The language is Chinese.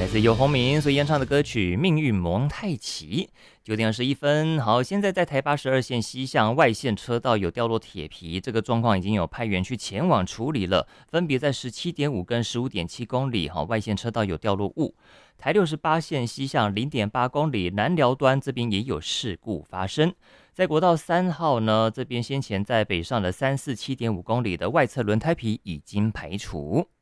来自游鸿明所演唱的歌曲《命运蒙太奇》。9点21分，好，现在在台812线西向外线车道有掉落铁皮，这个状况已经有派员去前往处理了，分别在17.5跟15.7公里，好，外线车道有掉落物。台68线西向0.8公里南寮端这边也有事故发生。在国道3号呢，这边先前在北上的347.5公里的外侧轮胎皮已经排除。